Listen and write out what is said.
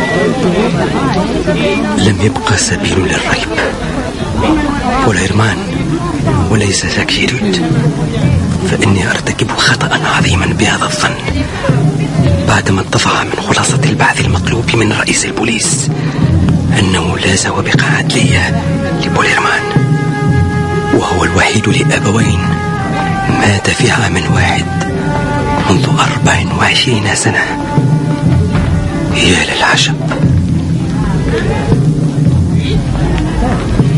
لم يبقى سبيل للريب. بوليرمان وليس جاك جيرود، فإني أرتكب خطأ عظيما بهذا الظن بعدما اتضح من خلاصة البحث المطلوب من رئيس البوليس أنه لا سوابق عدلية لبوليرمان، وهو الوحيد لأبوين مات في عام واحد منذ 24 سنة. يا للعجب.